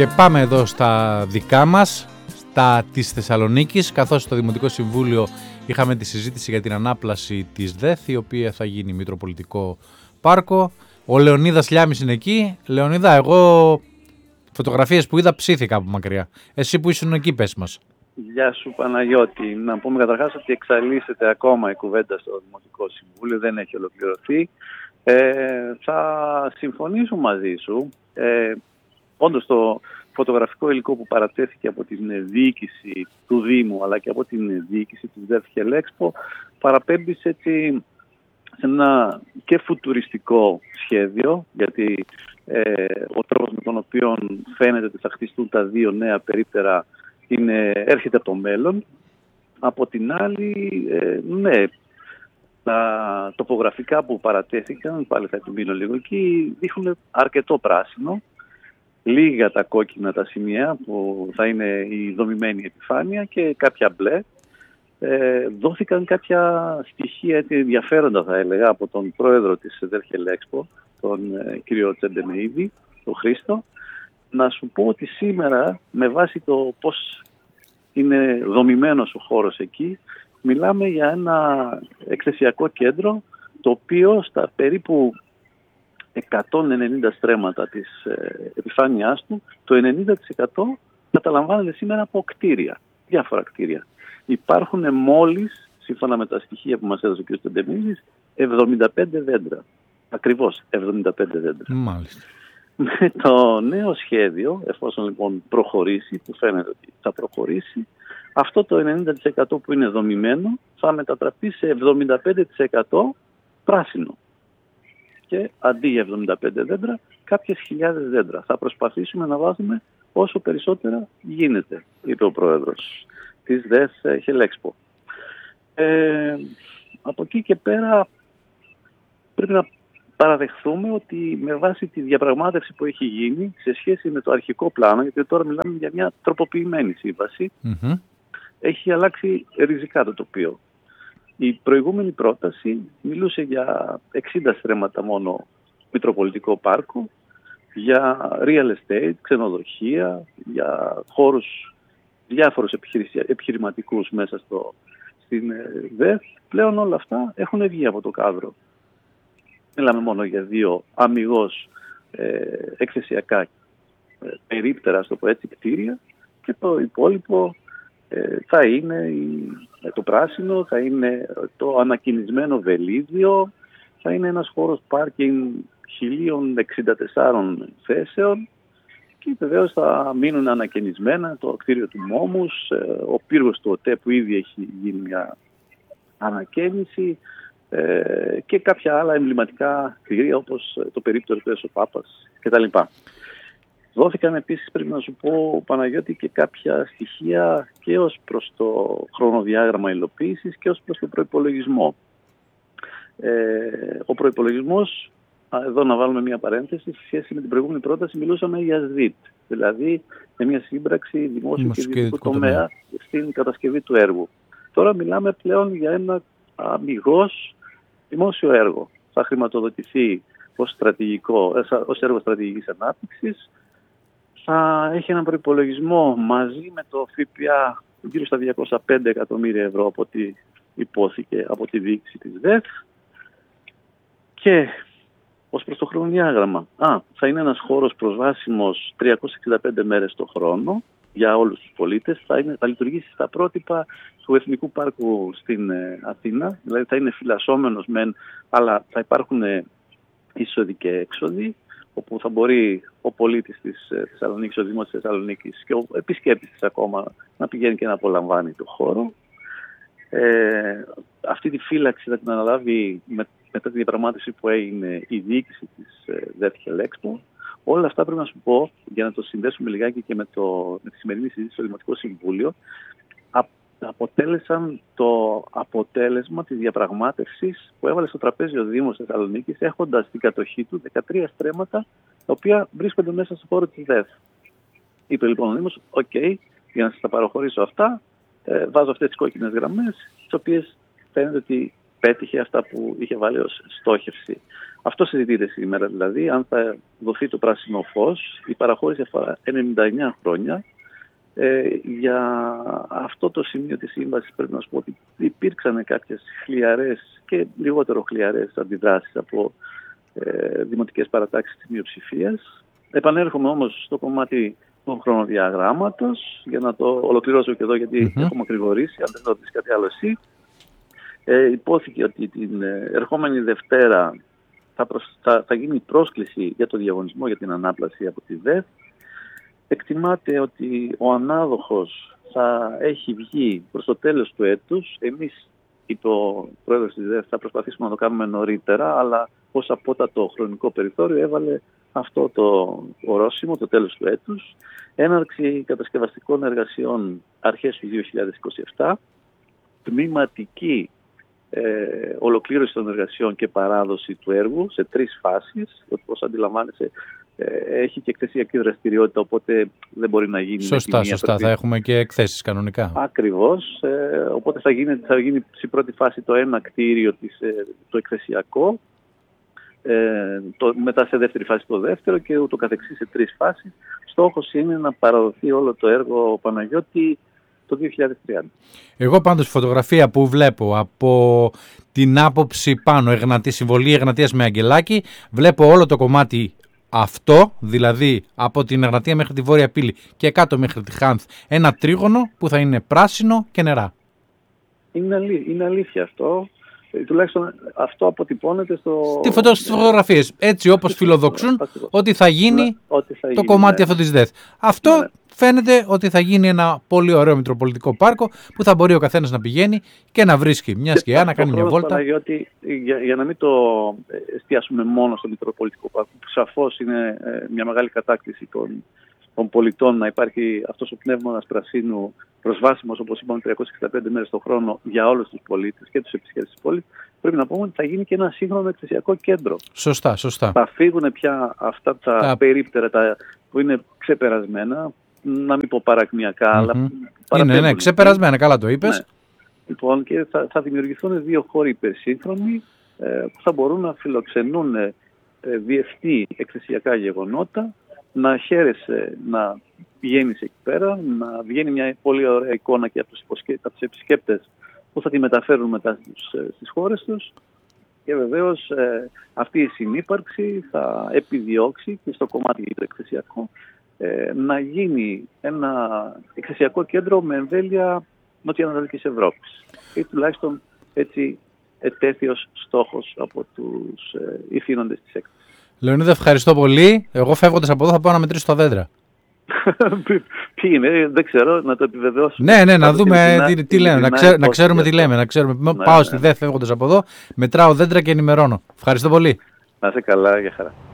Και πάμε εδώ στα δικά μας, στα της Θεσσαλονίκης, καθώς στο Δημοτικό Συμβούλιο είχαμε τη συζήτηση για την ανάπλαση της ΔΕΘ, η οποία θα γίνει Μητροπολιτικό Πάρκο. Ο Λεωνίδας Λιάμης είναι εκεί. Λεωνίδα, εγώ φωτογραφίες που είδα ψήθηκα από μακριά. Εσύ που ήσουν εκεί, πες μας. Γεια σου Παναγιώτη. Να πούμε καταρχάς ότι εξαλείσσεται ακόμα η κουβέντα στο Δημοτικό Συμβούλιο, δεν έχει ολοκληρωθεί. Θα συμφωνήσω μαζί σου. Όντως το φωτογραφικό υλικό που παρατέθηκε από την διοίκηση του Δήμου αλλά και από την διοίκηση της ΔΕΘ Χελέξπο παραπέμπει σε ένα και φουτουριστικό σχέδιο, γιατί ο τρόπος με τον οποίο φαίνεται ότι θα χτιστούν τα δύο νέα περίπτερα έρχεται από το μέλλον. Από την άλλη, ναι, τα τοπογραφικά που παρατέθηκαν, πάλι θα επιμείνω λίγο εκεί, δείχνουν αρκετό πράσινο. Λίγα τα κόκκινα τα σημεία που θα είναι η δομημένη επιφάνεια και κάποια μπλε. Δόθηκαν κάποια στοιχεία ενδιαφέροντα, θα έλεγα, από τον πρόεδρο της ΔΕΘ Χελέξπο, τον κύριο Τσεντεμεΐδη, τον Χρήστο. Να σου πω ότι σήμερα, με βάση το πώς είναι δομημένος ο χώρος εκεί, μιλάμε για ένα εκθεσιακό κέντρο, το οποίο στα περίπου 190 στρέμματα της επιφάνειάς του, το 90% καταλαμβάνεται σήμερα από κτίρια, διάφορα κτίρια. Υπάρχουν μόλις, σύμφωνα με τα στοιχεία που μας έδωσε ο κ. Τεντεμίζης, 75 δέντρα. Ακριβώς 75 δέντρα. Μάλιστα. Με το νέο σχέδιο, εφόσον λοιπόν προχωρήσει, που φαίνεται ότι θα προχωρήσει, αυτό το 90% που είναι δομημένο θα μετατραπεί σε 75% πράσινο. Και αντί για 75 δέντρα, κάποιες χιλιάδες δέντρα. Θα προσπαθήσουμε να βάζουμε όσο περισσότερα γίνεται, είπε ο πρόεδρος της ΔΕΘ Χελέξπο. Από εκεί και πέρα πρέπει να παραδεχθούμε ότι με βάση τη διαπραγμάτευση που έχει γίνει σε σχέση με το αρχικό πλάνο, γιατί τώρα μιλάμε για μια τροποποιημένη σύμβαση, έχει αλλάξει ριζικά το τοπίο. Η προηγούμενη πρόταση μιλούσε για 60 στρέμματα μόνο Μητροπολιτικό Πάρκο, για real estate, ξενοδοχεία, για χώρους διάφορους επιχειρηματικούς μέσα στην ΔΕΘ. Πλέον όλα αυτά έχουν βγει από το κάδρο. Μιλάμε μόνο για δύο αμιγώς εκθεσιακά περίπτερα, στο πω έτσι, κτίρια, και το υπόλοιπο θα είναι το πράσινο, θα είναι το ανακοινισμένο βελίδιο, θα είναι ένας χώρος πάρκινγκ 1064 θέσεων και βεβαίως θα μείνουν ανακοινισμένα το κτίριο του Μόμους, ο πύργος του ΟΤΕ που ήδη έχει γίνει μια ανακαίνιση και κάποια άλλα εμβληματικά κτίρια όπως το περίπτερο του Έσω-Πάπας κτλ. Δόθηκαν επίσης, πρέπει να σου πω Παναγιώτη, και κάποια στοιχεία και ως προς το χρονοδιάγραμμα υλοποίησης και ως προς τον προϋπολογισμό. Ο προϋπολογισμός, εδώ να βάλουμε μια παρένθεση, σε σχέση με την προηγούμενη πρόταση μιλούσαμε για ΣΔΙΤ, δηλαδή με μια σύμπραξη δημόσιου και ιδιωτικού τομέα στην κατασκευή του έργου. Τώρα μιλάμε πλέον για ένα αμιγώς δημόσιο έργο. Θα χρηματοδοτηθεί ως έργο στρατηγικής ανάπτυξης. Θα έχει έναν προϋπολογισμό μαζί με το ΦΠΑ γύρω στα 205 εκατομμύρια ευρώ από ό,τι υπόθηκε από τη διοίκηση της ΔΕΘ. Και ως προς το χρονοδιάγραμμα, θα είναι ένας χώρος προσβάσιμος 365 μέρες το χρόνο για όλους τους πολίτες. Θα λειτουργήσει στα πρότυπα του Εθνικού Πάρκου στην Αθήνα, δηλαδή θα είναι φυλασσόμενος μεν, αλλά θα υπάρχουν είσοδοι και έξοδοι, όπου θα μπορεί ο πολίτης της Θεσσαλονίκης, ο Δήμος της Θεσσαλονίκης και ο επισκέπτης της ακόμα να πηγαίνει και να απολαμβάνει το χώρο. Αυτή τη φύλαξη θα την αναλάβει μετά τη διαπραγμάτευση που έγινε η διοίκηση της ΔΕΘ Χελέξπο. Όλα αυτά πρέπει να σου πω, για να το συνδέσουμε λιγάκι και με τη σημερινή συζήτηση στο Δημοτικό Συμβούλιο, αποτέλεσαν το αποτέλεσμα της διαπραγμάτευσης που έβαλε στο τραπέζι ο Δήμος της Θεσσαλονίκης, έχοντας στην κατοχή του 13 στρέμματα τα οποία βρίσκονται μέσα στο χώρο της ΔΕΘ. Είπε λοιπόν ο Δήμος, για να σας τα παραχωρήσω αυτά, βάζω αυτές τις κόκκινες γραμμές, τις οποίες φαίνεται ότι πέτυχε αυτά που είχε βάλει ως στόχευση. Αυτό συζητείται σήμερα, δηλαδή, αν θα δοθεί το πράσινο φως. Η παραχώρηση αφορά 99 χρόνια. Για αυτό το σημείο της σύμβασης πρέπει να σου πω ότι υπήρξαν κάποιες χλιαρές και λιγότερο χλιαρές αντιδράσεις από δημοτικές παρατάξεις της μειοψηφίας. Επανέρχομαι όμως στο κομμάτι του χρονοδιαγράμματος για να το ολοκληρώσω και εδώ, γιατί έχω μακρηγορήσει, αν δεν ρωτήσεις κάτι άλλο εσύ. Υπόθηκε ότι την ερχόμενη Δευτέρα θα γίνει πρόσκληση για το διαγωνισμό για την ανάπλαση από τη ΔΕΘ. Εκτιμάται ότι ο ανάδοχος θα έχει βγει προς το τέλος του έτους. Εμείς, είπε ο πρόεδρος της ΔΕΘ, θα προσπαθήσουμε να το κάνουμε νωρίτερα, αλλά ως απότατο χρονικό περιθώριο έβαλε αυτό το ορόσημο, το τέλος του έτους. Έναρξη κατασκευαστικών εργασιών αρχές του 2027. Τμήματική ολοκλήρωση των εργασιών και παράδοση του έργου σε 3 φάσεις. Όπως αντιλαμβάνεσαι, έχει και εκθεσιακή δραστηριότητα, οπότε δεν μπορεί να γίνει. Σωστά. Θα έχουμε και εκθέσεις κανονικά. Ακριβώς. Οπότε θα γίνει στην πρώτη φάση το ένα κτίριο, το εκθεσιακό, μετά σε δεύτερη φάση το δεύτερο και ούτω καθεξής σε 3 φάσεις. Στόχος είναι να παραδοθεί όλο το έργο Παναγιώτη το 2030. Εγώ πάντως φωτογραφία που βλέπω από την άποψη πάνω, συμβολή Εγνατίας με Αγγελάκη, βλέπω όλο το κομμάτι αυτό, δηλαδή από την Εγνατία μέχρι τη Βόρεια Πύλη και κάτω μέχρι τη Χάνθ, ένα τρίγωνο που θα είναι πράσινο και νερά. Είναι αλήθεια αυτό. Τουλάχιστον αυτό αποτυπώνεται στις φωτογραφίες. Έτσι όπως φιλοδοξούν ότι θα γίνει το κομμάτι αυτό της ΔΕΘ. Αυτό φαίνεται ότι θα γίνει ένα πολύ ωραίο Μητροπολιτικό Πάρκο που θα μπορεί ο καθένας να πηγαίνει και να βρίσκει μια σκιά, να κάνει μια βόλτα. Παναγιώτη, για να μην το εστιάσουμε μόνο στο Μητροπολιτικό Πάρκο, που σαφώς είναι μια μεγάλη κατάκτηση των πολιτών να υπάρχει αυτός ο πνεύμονας πρασίνου προσβάσιμος, όπως είπαμε, 365 μέρες το χρόνο για όλους τους πολίτες και τους επισκέπτες της πόλης, πρέπει να πούμε ότι θα γίνει και ένα σύγχρονο εκθεσιακό κέντρο. Σωστά. Θα φύγουν πια αυτά τα περίπτερα που είναι ξεπερασμένα, να μην πω παρακμιακά, αλλά είναι ξεπερασμένα, καλά το είπες. Ναι. Λοιπόν, και θα δημιουργηθούν 2 χώροι υπερσύγχρονοι που θα μπορούν να φιλοξενούν διευτή εκθεσιακά γεγονότα, να χαίρεσαι να πηγαίνεις εκεί πέρα, να βγαίνει μια πολύ ωραία εικόνα και από τους επισκέπτες που θα τη μεταφέρουν μετά στις χώρες τους, και βεβαίως αυτή η συνύπαρξη θα επιδιώξει και στο κομμάτι το εκθεσιακό να γίνει ένα εκθεσιακό κέντρο με εμβέλεια Νοτιοανατολικής Ευρώπης. Ή τουλάχιστον έτσι ετέθη ως στόχος από τους ηθήνοντες της έκθεσης. Λεωνίδα, ευχαριστώ πολύ. Εγώ φεύγοντας από εδώ θα πάω να μετρήσω τα δέντρα. Ποιοι είναι, δεν ξέρω, να το επιβεβαιώσω. Ναι, να δούμε τι λένε, να ξέρουμε τι λέμε. Πάω στη ΔΕΘ φεύγοντας από εδώ, μετράω δέντρα και ενημερώνω. Ευχαριστώ πολύ. Να είσαι καλά, για χαρά.